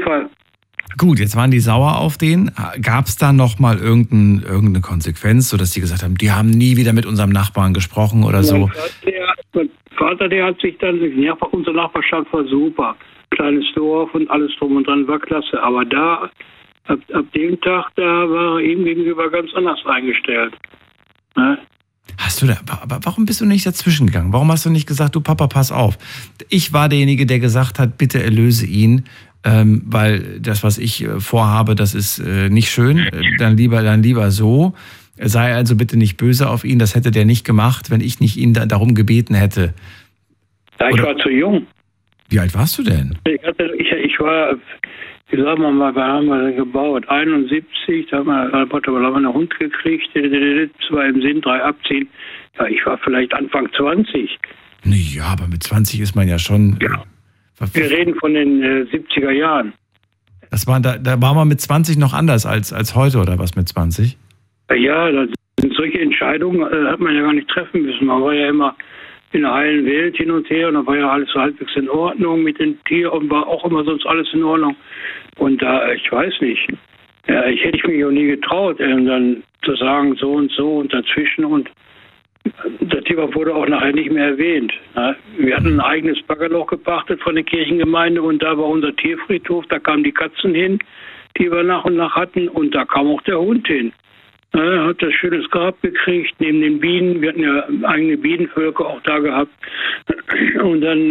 Fall. Gut, jetzt waren die sauer auf den. Gab es da nochmal irgendeine Konsequenz, sodass die gesagt haben, die haben nie wieder mit unserem Nachbarn gesprochen oder so? Mein Vater, der hat sich dann, ja, unsere Nachbarschaft war super. Kleines Dorf und alles drum und dran war klasse. Aber da, ab dem Tag, da war er ihm gegenüber ganz anders eingestellt. Ne? Aber warum bist du nicht dazwischen gegangen? Warum hast du nicht gesagt, du Papa, pass auf? Ich war derjenige, der gesagt hat, bitte erlöse ihn. Weil das, was ich vorhabe, das ist nicht schön, dann lieber so. Sei also bitte nicht böse auf ihn, das hätte der nicht gemacht, wenn ich nicht ihn darum gebeten hätte. Ja, ich war zu jung. Wie alt warst du denn? Ich war, wie sagen wir mal, wann haben wir denn gebaut? 71, da haben wir einen Hund gekriegt, 2 im Sinn, 3 abziehen. Ja, ich war vielleicht Anfang 20. Ja, aber mit 20 ist man ja schon... Ja. Wir reden von den 70er Jahren. Da war man mit 20 noch anders als heute, oder was mit 20? Ja, das sind solche Entscheidungen, hat man ja gar nicht treffen müssen. Man war ja immer in der heilen Welt hin und her und da war ja alles so halbwegs in Ordnung mit den Tieren und war auch immer sonst alles in Ordnung. Und da, ich weiß nicht, ja, ich hätte mich auch nie getraut, dann zu sagen so und dazwischen und das Thema wurde auch nachher nicht mehr erwähnt. Wir hatten ein eigenes Baggerloch gepachtet von der Kirchengemeinde und da war unser Tierfriedhof, da kamen die Katzen hin, die wir nach und nach hatten und da kam auch der Hund hin. Er hat das schönes Grab gekriegt, neben den Bienen, wir hatten ja eigene Bienenvölker auch da gehabt und dann,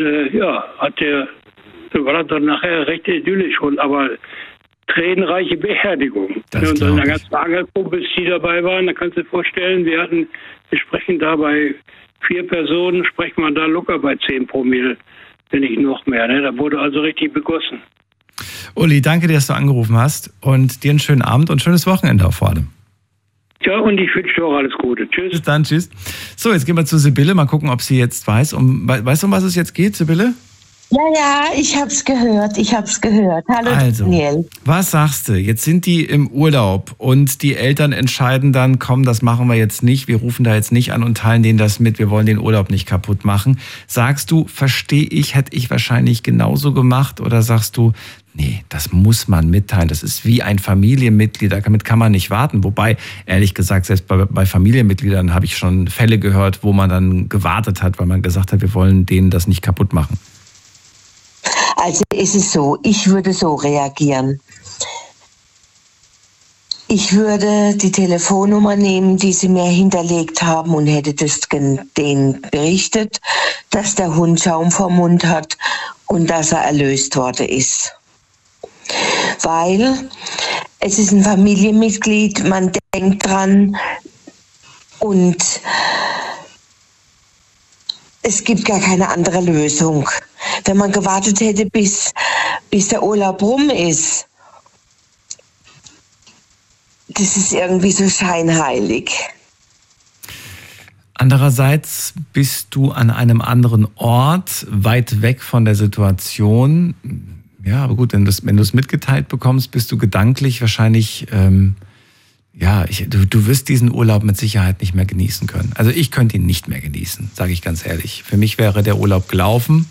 war das dann nachher recht idyllisch und aber tränenreiche Beerdigung. Und dann die ganzen Angelkumpels, die dabei waren, da kannst du dir vorstellen, wir sprechen da bei 4 Personen, sprechen wir da locker bei 10 Promille, wenn nicht noch mehr. Ne? Da wurde also richtig begossen. Uli, danke dir, dass du angerufen hast und dir einen schönen Abend und schönes Wochenende auch vor allem. Ja, und ich wünsche dir auch alles Gute. Tschüss. Bis dann, tschüss. So, jetzt gehen wir zu Sibylle, mal gucken, ob sie jetzt weiß. Weißt du, um was es jetzt geht, Sibylle? Ja, ich hab's gehört. Hallo, also, Daniel. Was sagst du? Jetzt sind die im Urlaub und die Eltern entscheiden dann, komm, das machen wir jetzt nicht, wir rufen da jetzt nicht an und teilen denen das mit, wir wollen den Urlaub nicht kaputt machen. Sagst du, verstehe ich, hätte ich wahrscheinlich genauso gemacht oder sagst du, nee, das muss man mitteilen, das ist wie ein Familienmitglied, damit kann man nicht warten. Wobei, ehrlich gesagt, selbst bei Familienmitgliedern habe ich schon Fälle gehört, wo man dann gewartet hat, weil man gesagt hat, wir wollen denen das nicht kaputt machen. Also ist es so, ich würde so reagieren. Ich würde die Telefonnummer nehmen, die sie mir hinterlegt haben und hätte das denen berichtet, dass der Hund Schaum vom Mund hat und dass er erlöst worden ist. Weil es ist ein Familienmitglied, man denkt dran und es gibt gar keine andere Lösung. Wenn man gewartet hätte, bis der Urlaub rum ist, das ist irgendwie so scheinheilig. Andererseits bist du an einem anderen Ort, weit weg von der Situation. Ja, aber gut, wenn du es mitgeteilt bekommst, bist du gedanklich wahrscheinlich... Du wirst diesen Urlaub mit Sicherheit nicht mehr genießen können. Also ich könnte ihn nicht mehr genießen, sage ich ganz ehrlich. Für mich wäre der Urlaub gelaufen.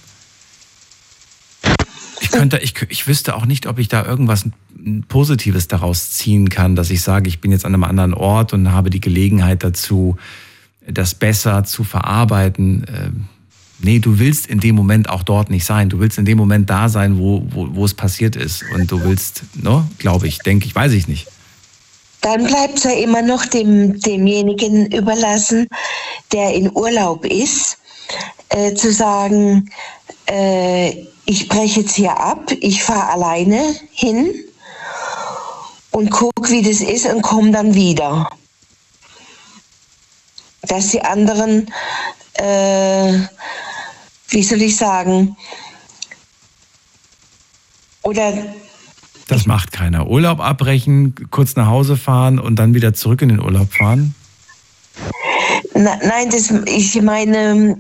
Ich wüsste auch nicht, ob ich da irgendwas Positives daraus ziehen kann, dass ich sage, ich bin jetzt an einem anderen Ort und habe die Gelegenheit dazu, das besser zu verarbeiten. Nee, du willst in dem Moment auch dort nicht sein. Du willst in dem Moment da sein, wo es passiert ist. Und du willst, glaube ich, denke ich, weiß ich nicht. Dann bleibt es ja immer noch demjenigen überlassen, der in Urlaub ist, zu sagen, ich breche jetzt hier ab, ich fahre alleine hin und gucke, wie das ist und komme dann wieder. Dass die anderen, wie soll ich sagen, oder... Das macht keiner. Urlaub abbrechen, kurz nach Hause fahren und dann wieder zurück in den Urlaub fahren? Nein, ich meine...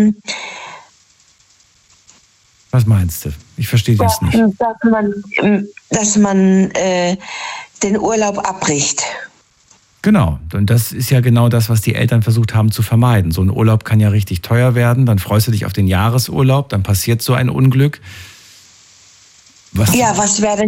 Was meinst du? Ich verstehe das nicht. Dass man den Urlaub abbricht. Genau, und das ist ja genau das, was die Eltern versucht haben zu vermeiden. So ein Urlaub kann ja richtig teuer werden, dann freust du dich auf den Jahresurlaub, dann passiert so ein Unglück. Was wäre denn